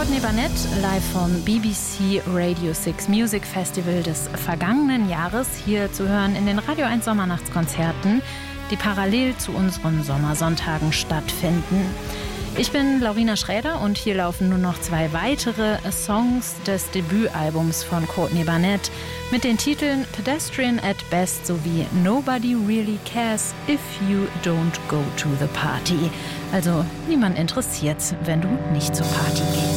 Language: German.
Courtney Barnett live vom BBC Radio 6 Music Festival des vergangenen Jahres, hier zu hören in den Radio 1 Sommernachtskonzerten, die parallel zu unseren Sommersonntagen stattfinden. Ich bin Laurina Schräder und hier laufen nur noch 2 weitere Songs des Debütalbums von Courtney Barnett mit den Titeln Pedestrian at Best sowie Nobody Really Cares If You Don't Go to the Party. Also niemand interessiert's, wenn du nicht zur Party gehst.